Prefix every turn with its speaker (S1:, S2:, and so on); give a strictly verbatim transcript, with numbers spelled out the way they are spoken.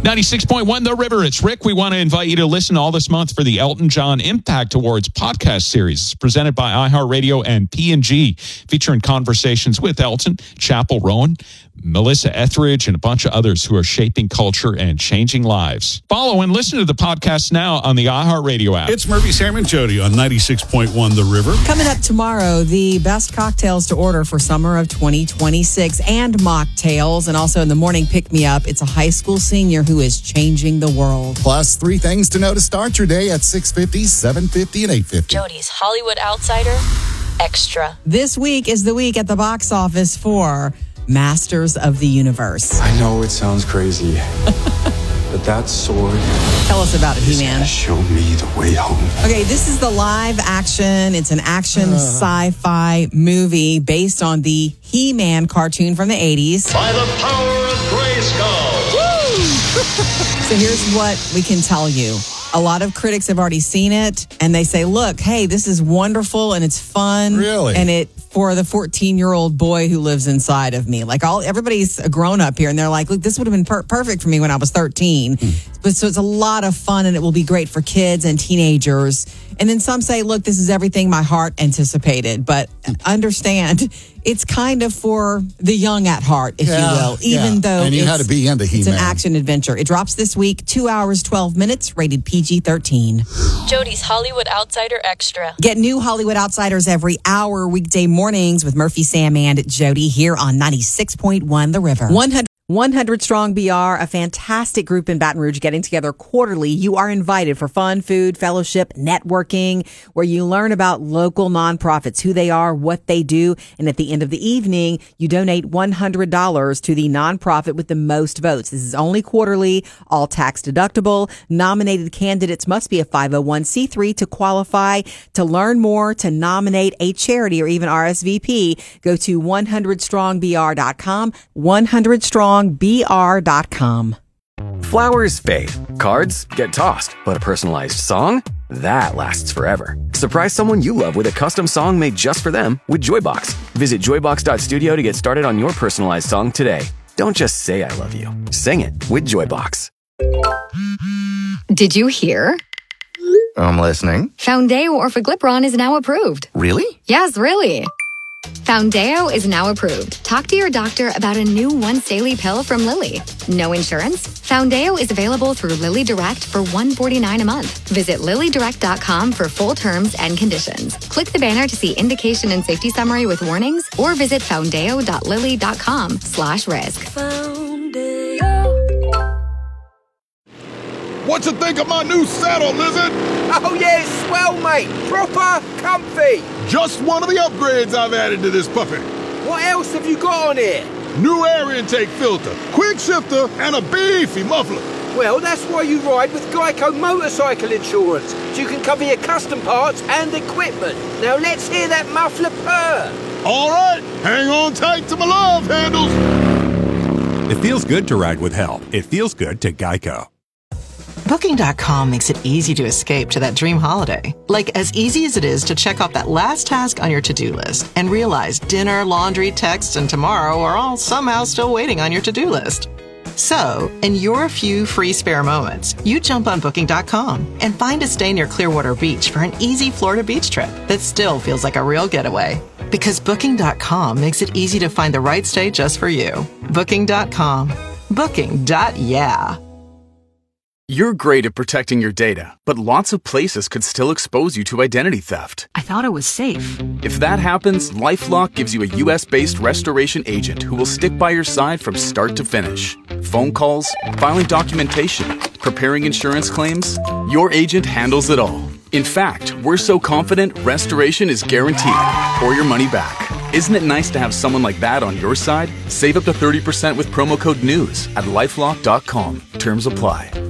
S1: ninety-six point one The River. It's Rick. We want to invite you to listen all this month for the Elton John Impact Awards podcast series. It's presented by iHeartRadio and P and G, featuring conversations with Elton, Chappell Rowan, Melissa Etheridge, and a bunch of others who are shaping culture and changing lives. Follow and listen to the podcast now on the iHeartRadio app.
S2: It's Murphy, Sam, and Jody on ninety-six point one The River.
S3: Coming up tomorrow, the best cocktails to order for summer of twenty twenty-six and mocktails. And also in the morning pick-me-up, it's a high school senior who is changing the world.
S4: Plus, three things to know to start your day at six fifty, seven fifty, and eight fifty.
S5: Jody's Hollywood Outsider Extra.
S3: This week is the week at the box office for Masters of the Universe.
S6: I know it sounds crazy, but that sword...
S3: Tell us about it, He-Man.
S6: Show me the way home.
S3: Okay, this is the live action. It's an action uh. sci-fi movie based on the He-Man cartoon from the eighties.
S7: By the power of Grayskull.
S3: Woo! So here's what we can tell you. A lot of critics have already seen it, and they say, look, hey, this is wonderful, and it's fun.
S4: Really?
S3: And it for the fourteen-year-old boy who lives inside of me. Like, all everybody's a grown-up here, and they're like, look, this would have been per- perfect for me when I was thirteen. Mm. But so it's a lot of fun, and it will be great for kids and teenagers. And then some say, look, this is everything my heart anticipated. But understand, it's kind of for the young at heart, if
S4: yeah,
S3: you will, even
S4: yeah.
S3: though
S4: and you
S3: it's,
S4: had to be into He-Man.
S3: It's an action adventure. It drops this week, two hours, twelve minutes, rated P G thirteen.
S5: Jody's Hollywood Outsider Extra.
S3: Get new Hollywood Outsiders every hour, weekday mornings with Murphy, Sam, and Jody here on ninety-six point one The River. one hundred one hundred Strong B R, a fantastic group in Baton Rouge getting together quarterly. You are invited for fun, food, fellowship, networking, where you learn about local nonprofits, who they are, what they do. And at the end of the evening, you donate one hundred dollars to the nonprofit with the most votes. This is only quarterly, all tax deductible. Nominated candidates must be a five oh one c three to qualify. To learn more, to nominate a charity or even R S V P, go to one hundred strong b r dot com, one hundred strong b r dot com.
S8: Flowers fade, cards get tossed, but a personalized song? That lasts forever. Surprise someone you love with a custom song made just for them with Joybox. Visit joybox dot studio to get started on your personalized song today. Don't just say I love you. Sing it with Joybox.
S9: Did you hear?
S10: I'm listening.
S9: Foundeo Orforglipron is now approved.
S10: Really?
S9: Yes, really. Foundeo is now approved. Talk to your doctor about a new once daily pill from Lilly. No insurance? Foundeo is available through Lilly Direct for one hundred forty-nine dollars a month. Visit lilly direct dot com for full terms and conditions. Click the banner to see indication and safety summary with warnings, or visit foundeo dot lilly dot com slash risk. Foundeo.
S11: What you think of my new saddle, Lizard?
S12: Oh, yeah, it's swell, mate. Proper comfy.
S11: Just one of the upgrades I've added to this puppy.
S12: What else have you got on here?
S11: New air intake filter, quick shifter, and a beefy muffler.
S12: Well, that's why you ride with Geico Motorcycle Insurance, so you can cover your custom parts and equipment. Now let's hear that muffler purr.
S11: All right, hang on tight to my love handles.
S13: It feels good to ride with help. It feels good to Geico.
S14: Booking dot com makes it easy to escape to that dream holiday. Like as easy as it is to check off that last task on your to-do list and realize dinner, laundry, texts, and tomorrow are all somehow still waiting on your to-do list. So, in your few free spare moments, you jump on Booking dot com and find a stay near Clearwater Beach for an easy Florida beach trip that still feels like a real getaway. Because Booking dot com makes it easy to find the right stay just for you. Booking dot com. Booking. Yeah.
S15: You're great at protecting your data, but lots of places could still expose you to identity theft.
S16: I thought it was safe.
S15: If that happens, LifeLock gives you a U S based restoration agent who will stick by your side from start to finish. Phone calls, filing documentation, preparing insurance claims, your agent handles it all. In fact, we're so confident restoration is guaranteed or your money back. Isn't it nice to have someone like that on your side? Save up to thirty percent with promo code NEWS at lifelock dot com. Terms apply.